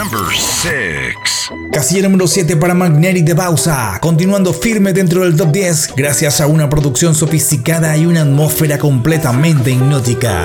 Number 6. Casilla número 7 para Magneri de Bausa, continuando firme dentro del top 10 gracias a una producción sofisticada y una atmósfera completamente hipnótica.